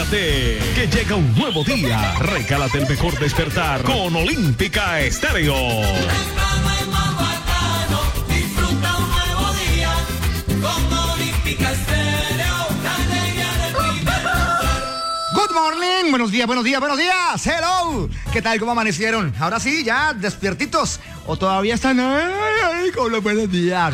Prepárate, que llega un nuevo día. Recálate el mejor despertar con Olímpica Estéreo. Disfruta un nuevo día con Olímpica Estéreo. Good morning, buenos días, hello. ¿Qué tal, cómo amanecieron? Ahora sí, ya despiertitos. ¿O todavía están con los buenos días?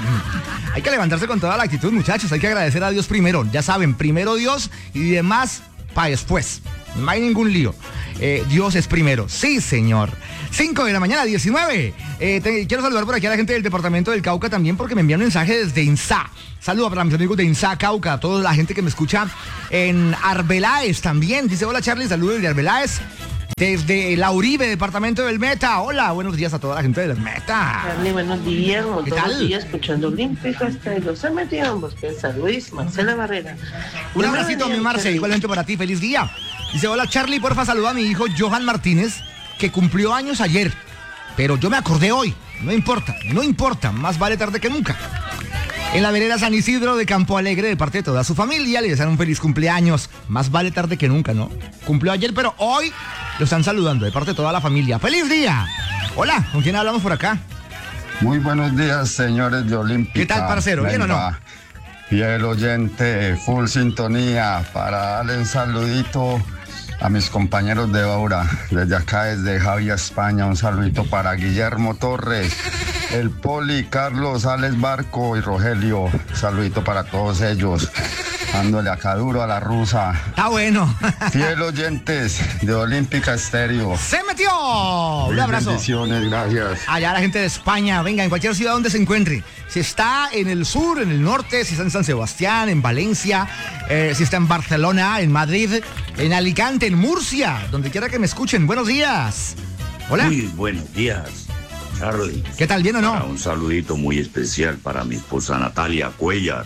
Hay que levantarse con toda la actitud, muchachos. Hay que agradecer a Dios primero. Ya saben, primero Dios y demás para después. No hay ningún lío. Dios es primero. Sí, señor. 5 de la mañana, 19. Quiero saludar por aquí a la gente del departamento del Cauca también porque me envían un mensaje desde INSA. Saludos para mis amigos de INSA, Cauca, a toda la gente que me escucha en Arbeláez también. Dice, hola Charlie, saludos desde Arbeláez. Desde la Uribe, departamento del Meta. Hola, buenos días a toda la gente del Meta. Charlie, buenos días. ¿Qué tal? Buenos días, escuchando Olímpica Estéreo. Se metió en Bosque San Luis, Marcela Barrera. Un abracito, mi Marce, igualmente para ti, feliz día. Dice, hola Charlie, porfa, saluda a mi hijo Johan Martínez, que cumplió años ayer. Pero yo me acordé hoy. No importa, más vale tarde que nunca. En la vereda San Isidro de Campo Alegre, de parte de toda su familia, le desean un feliz cumpleaños. Más vale tarde que nunca, ¿no? Cumplió ayer, pero hoy lo están saludando de parte de toda la familia. ¡Feliz día! Hola, ¿con quién hablamos por acá? Muy buenos días, señores de Olímpica. ¿Qué tal, parcero? ¿Bien o no? Fiel oyente, full sintonía, para darle un saludito a mis compañeros de obra. Desde acá, desde Javier, España, un saludito para Guillermo Torres, el Poli, Carlos, Alex Barco y Rogelio. Saludito para todos ellos. Dándole acá duro a la rusa. Está bueno. Fiel oyentes de Olímpica Estéreo. ¡Se metió! Un abrazo. Bendiciones, gracias. Allá la gente de España, venga, en cualquier ciudad donde se encuentre. Si está en el sur, en el norte, si está en San Sebastián, en Valencia, si está en Barcelona, en Madrid, en Alicante, en Murcia, donde quiera que me escuchen. Buenos días. Hola. Muy buenos días, Charlie. ¿Qué tal, bien o no? Un saludito muy especial para mi esposa Natalia Cuellar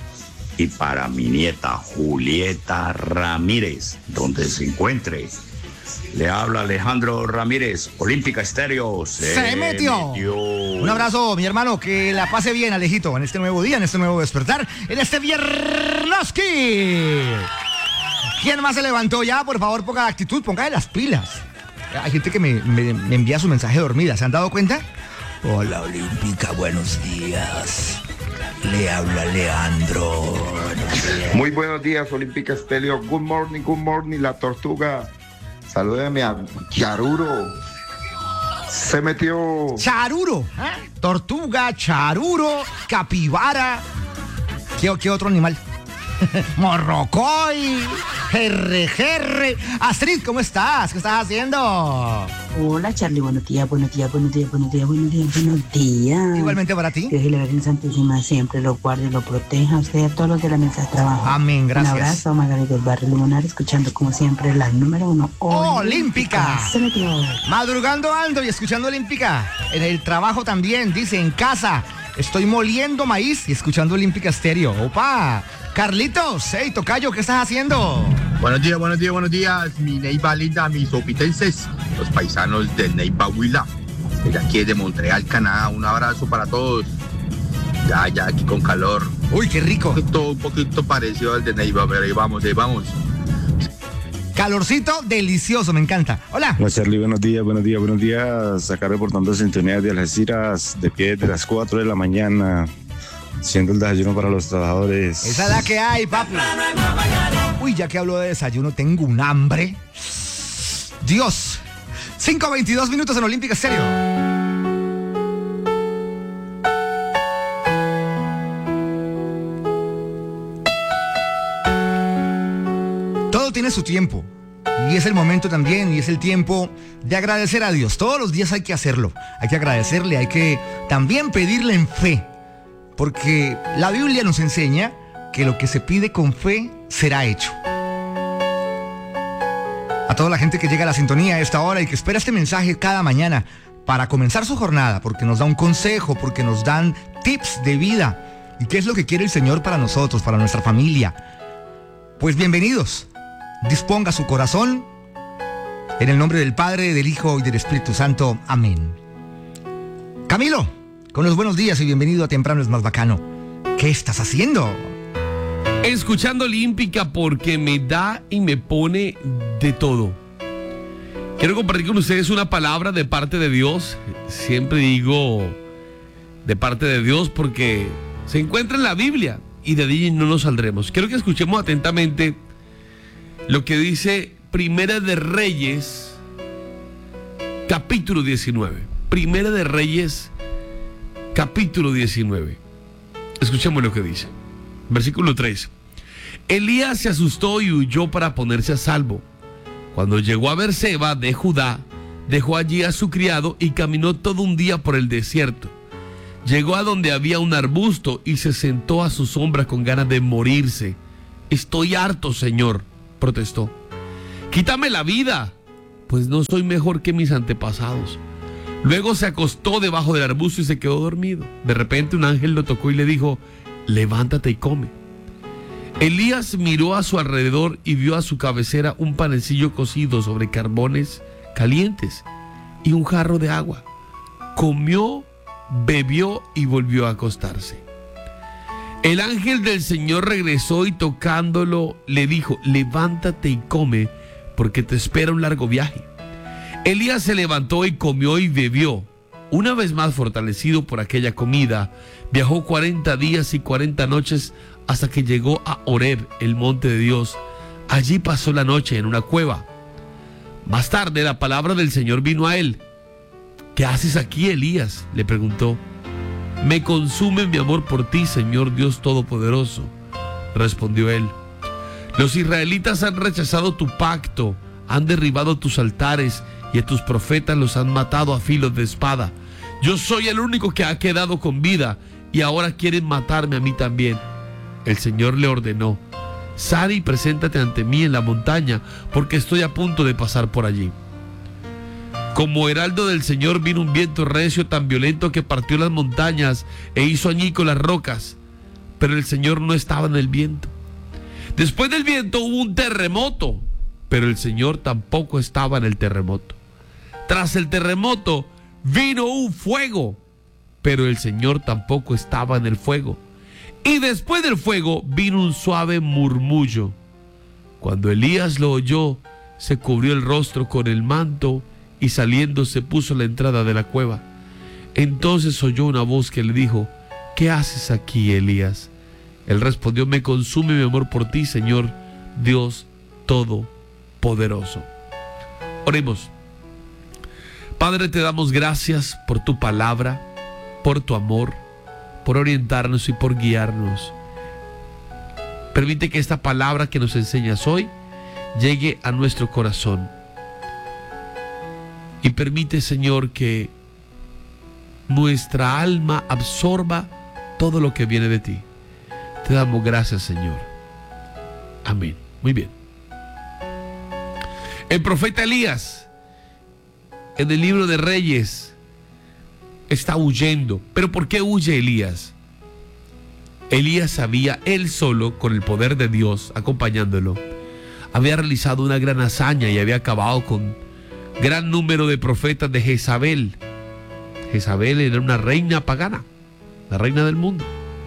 y para mi nieta Julieta Ramírez, donde se encuentre. Le habla Alejandro Ramírez, Olímpica Estéreo. Se metió. Un abrazo, mi hermano, que la pase bien, Alejito, en este nuevo día, en este nuevo despertar, en este viernoski. ¿Quién más se levantó ya? Por favor, ponga actitud, ponga de las pilas. Hay gente que me envía su mensaje dormida, ¿se han dado cuenta? Hola, Olímpica, buenos días. Le habla Leandro. Muy buenos días, Olímpica Estéreo. Good morning, la tortuga. Salúdeme a Charuro. Se metió. Charuro, tortuga, charuro, capibara. ¿Qué otro animal? Morrocoy, jerre. Astrid, ¿cómo estás? ¿Qué estás haciendo? Hola Charlie, buenos días. Igualmente para ti. Que Dios y la Virgen Santísima siempre lo guarde y lo proteja a usted y a todos los de la mesa de trabajo. Amén, gracias. Un abrazo, Margarita del Barrio Limonar, escuchando como siempre la número 1 Olímpica. Se metió. Madrugando ando y escuchando Olímpica. En el trabajo también, dice, en casa. Estoy moliendo maíz y escuchando Olímpica Estéreo. ¡Opa! Carlitos, hey, tocayo, ¿qué estás haciendo? Buenos días, mi Neiva linda, mis sopitenses, los paisanos del Neiva Huila, desde aquí de Montreal, Canadá. Un abrazo para todos. Ya aquí con calor. Uy, qué rico. Un poquito parecido al de Neiva, pero ahí vamos. Calorcito delicioso, me encanta. Hola. Hola Charlie, buenos días. Acá reportando sintonía de Algeciras, de pie de las 4 de la mañana, haciendo el desayuno para los trabajadores. Esa es la que hay, papi. Uy, ya que hablo de desayuno, tengo un hambre. Dios. 5:22 minutos en Olímpica Estéreo. Todo tiene su tiempo. Y es el momento también, y es el tiempo de agradecer a Dios. Todos los días hay que hacerlo. Hay que agradecerle, hay que también pedirle en fe. Porque la Biblia nos enseña que lo que se pide con fe será hecho. A toda la gente que llega a la sintonía a esta hora y que espera este mensaje cada mañana para comenzar su jornada, porque nos da un consejo, porque nos dan tips de vida. ¿Y qué es lo que quiere el Señor para nosotros, para nuestra familia? Pues bienvenidos. Disponga su corazón. En el nombre del Padre, del Hijo y del Espíritu Santo. Amén. Camilo, con los buenos días y bienvenido a Temprano es más bacano. ¿Qué estás haciendo? Escuchando Olímpica porque me da y me pone de todo. Quiero compartir con ustedes una palabra de parte de Dios. Siempre digo de parte de Dios porque se encuentra en la Biblia y de allí no nos saldremos. Quiero que escuchemos atentamente lo que dice Primera de Reyes, capítulo 19. Primera de Reyes, capítulo 19. Escuchemos lo que dice. Versículo 3. Elías se asustó y huyó para ponerse a salvo. Cuando llegó a Beerseba de Judá, dejó allí a su criado y caminó todo un día por el desierto. Llegó a donde había un arbusto y se sentó a su sombra con ganas de morirse. Estoy harto, Señor, protestó. Quítame la vida, pues no soy mejor que mis antepasados. Luego se acostó debajo del arbusto y se quedó dormido. De repente un ángel lo tocó y le dijo: levántate y come. Elías miró a su alrededor y vio a su cabecera un panecillo cocido sobre carbones calientes y un jarro de agua. Comió, bebió y volvió a acostarse. El ángel del Señor regresó y tocándolo le dijo: levántate y come, porque te espera un largo viaje. Elías se levantó y comió y bebió. Una vez más fortalecido por aquella comida, viajó 40 días y 40 noches hasta que llegó a Horeb, el monte de Dios. Allí pasó la noche en una cueva. Más tarde la palabra del Señor vino a él. ¿Qué haces aquí, Elías?, le preguntó. Me consume mi amor por ti, Señor Dios Todopoderoso, respondió él. Los israelitas han rechazado tu pacto, han derribado tus altares y a tus profetas los han matado a filo de espada. Yo soy el único que ha quedado con vida y ahora quieren matarme a mí también. El Señor le ordenó: sal y preséntate ante mí en la montaña, porque estoy a punto de pasar por allí. Como heraldo del Señor vino un viento recio tan violento que partió las montañas e hizo añicos las rocas, pero el Señor no estaba en el viento. Después del viento hubo un terremoto, pero el Señor tampoco estaba en el terremoto. Tras el terremoto vino un fuego, pero el Señor tampoco estaba en el fuego. Y después del fuego vino un suave murmullo. Cuando Elías lo oyó, se cubrió el rostro con el manto y saliendo se puso a la entrada de la cueva. Entonces oyó una voz que le dijo: ¿qué haces aquí, Elías? Él respondió: me consume mi amor por ti, Señor Dios Todopoderoso. Oremos. Padre, te damos gracias por tu palabra, por tu amor, por orientarnos y por guiarnos. Permite que esta palabra que nos enseñas hoy llegue a nuestro corazón. Y permite, Señor, que nuestra alma absorba todo lo que viene de ti. Te damos gracias, Señor. Amén. Muy bien. El profeta Elías, en el libro de Reyes, está huyendo. ¿Pero por qué huye Elías? Elías había, él solo, con el poder de Dios acompañándolo, había realizado una gran hazaña y había acabado con gran número de profetas de Jezabel. Jezabel era una reina pagana, la reina del mundo.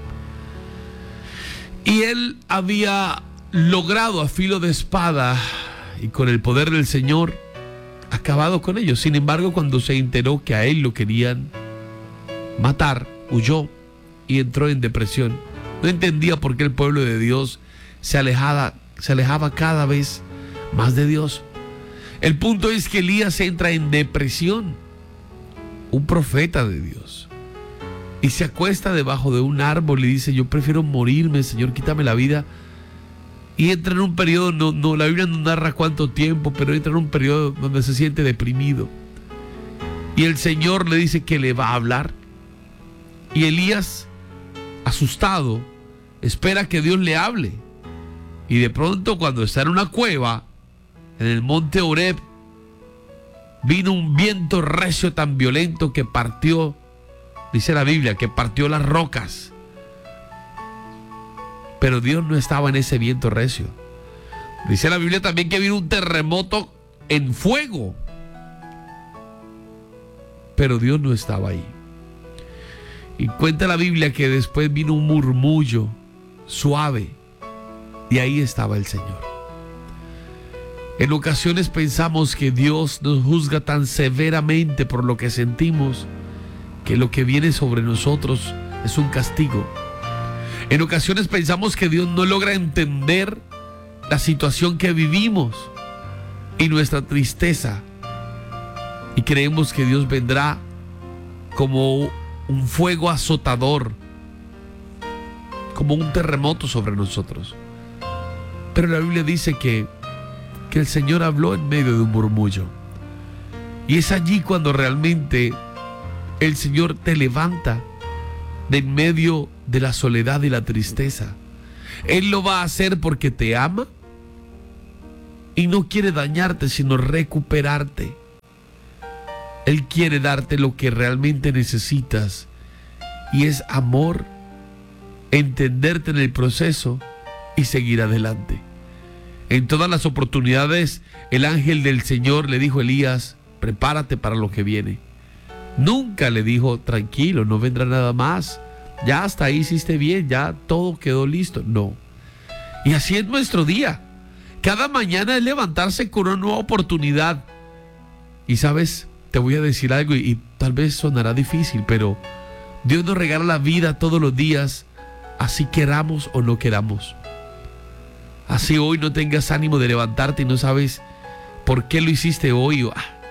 Y él había logrado a filo de espada y con el poder del Señor acabado con ellos. Sin embargo, cuando se enteró que a él lo querían matar, huyó y entró en depresión. No entendía por qué el pueblo de Dios se alejaba cada vez más de Dios. El punto es que Elías entra en depresión, un profeta de Dios, y se acuesta debajo de un árbol y dice: yo prefiero morirme, Señor, quítame la vida. Y entra en un periodo, no, la Biblia no narra cuánto tiempo, pero entra en un periodo donde se siente deprimido. Y el Señor le dice que le va a hablar. Y Elías, asustado, espera que Dios le hable. Y de pronto, cuando está en una cueva, en el monte Horeb, vino un viento recio tan violento que partió, dice la Biblia, que partió las rocas. Pero Dios no estaba en ese viento recio. Dice la Biblia también que vino un terremoto en fuego. Pero Dios no estaba ahí. Y cuenta la Biblia que después vino un murmullo suave Y ahí estaba el Señor. En ocasiones pensamos que Dios nos juzga tan severamente por lo que sentimos, que lo que viene sobre nosotros es un castigo. En ocasiones pensamos que Dios no logra entender la situación que vivimos y nuestra tristeza, y creemos que Dios vendrá como un fuego azotador, como un terremoto sobre nosotros. Pero la Biblia dice que el Señor habló en medio de un murmullo, y es allí cuando realmente el Señor te levanta de en medio de la soledad y la tristeza. Él lo va a hacer porque te ama y no quiere dañarte, sino recuperarte. Él quiere darte lo que realmente necesitas, y es amor, entenderte en el proceso y seguir adelante. En todas las oportunidades, el ángel del Señor le dijo a Elías: prepárate para lo que viene. Nunca le dijo: tranquilo, no vendrá nada más, ya hasta ahí hiciste bien, ya todo quedó listo. No. Y así es nuestro día. Cada mañana es levantarse con una nueva oportunidad. Y sabes, te voy a decir algo, y tal vez sonará difícil, pero Dios nos regala la vida todos los días, así queramos o no queramos. Así hoy no tengas ánimo de levantarte y no sabes por qué lo hiciste hoy,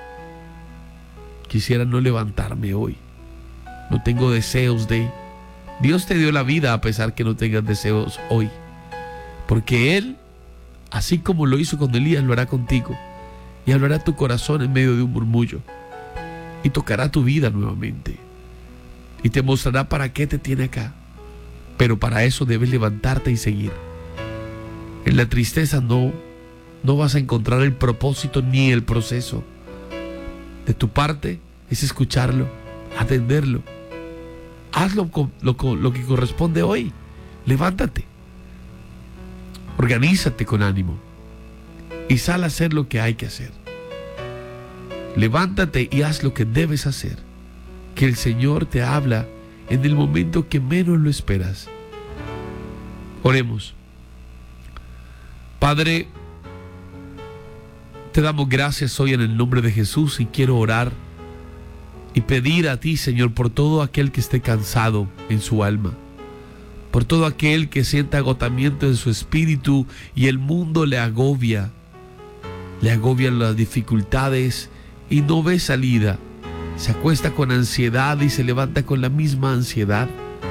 quisiera no levantarme hoy, no tengo deseos de... Dios te dio la vida a pesar que no tengas deseos hoy, porque Él, así como lo hizo con Elías, lo hará contigo, y hablará a tu corazón en medio de un murmullo, y tocará tu vida nuevamente, y te mostrará para qué te tiene acá. Pero para eso debes levantarte y seguir. En la tristeza no vas a encontrar el propósito ni el proceso. De tu parte es escucharlo, atenderlo. Hazlo lo que corresponde hoy. Levántate. Organízate con ánimo y sal a hacer lo que hay que hacer. Levántate y haz lo que debes hacer, que el Señor te habla en el momento que menos lo esperas. Oremos. Padre, te damos gracias hoy en el nombre de Jesús, y quiero orar y pedir a ti, Señor, por todo aquel que esté cansado en su alma, por todo aquel que sienta agotamiento en su espíritu y el mundo le agobian las dificultades y no ve salida. Se acuesta con ansiedad y se levanta con la misma ansiedad.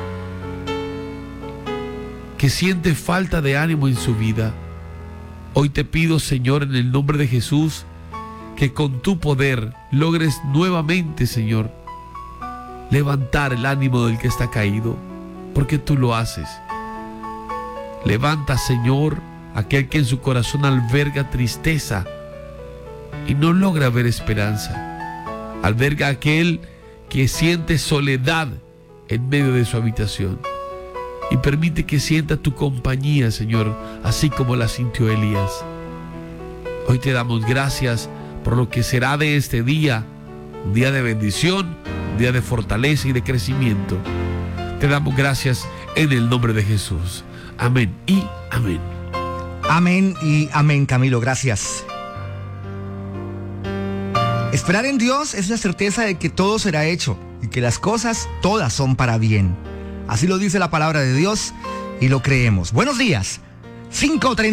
Que siente falta de ánimo en su vida. Hoy te pido, Señor, en el nombre de Jesús, que con tu poder logres nuevamente, Señor, levantar el ánimo del que está caído, porque tú lo haces. Levanta, Señor, aquel que en su corazón alberga tristeza y no logra ver esperanza. Alberga aquel que siente soledad en medio de su habitación, y permite que sienta tu compañía, Señor, así como la sintió Elías. Hoy te damos gracias por lo que será de este día, un día de bendición, un día de fortaleza y de crecimiento. Te damos gracias en el nombre de Jesús. Amén y amén. Amén y amén, Camilo, gracias. Esperar en Dios es la certeza de que todo será hecho y que las cosas todas son para bien. Así lo dice la palabra de Dios y lo creemos. Buenos días. 5:30.